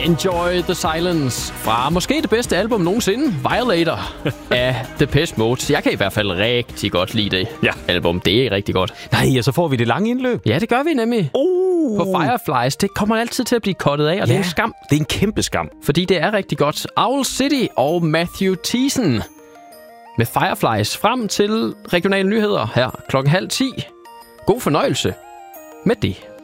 Enjoy the Silence fra måske det bedste album nogensinde, Violator af Depeche Mode. Jeg kan i hvert fald rigtig godt lide det album. Det er rigtig godt. Nej, og så får vi det lange indløb. Ja, det gør vi nemlig. På Fireflies. Det kommer altid til at blive cuttet af, og det er en skam. Det er en kæmpe skam. Fordi det er rigtig godt. Owl City og Matthew Thiessen med Fireflies frem til regionale nyheder her 9:30. God fornøjelse med det.